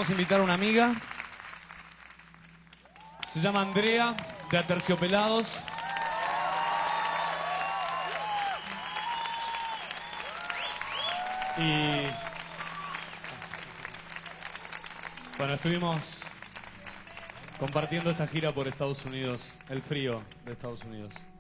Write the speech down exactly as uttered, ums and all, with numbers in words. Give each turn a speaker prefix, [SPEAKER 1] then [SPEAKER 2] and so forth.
[SPEAKER 1] Vamos a invitar a una amiga. Se llama Andrea, de Aterciopelados. Y bueno, estuvimos compartiendo esta gira por Estados Unidos, el frío de Estados Unidos.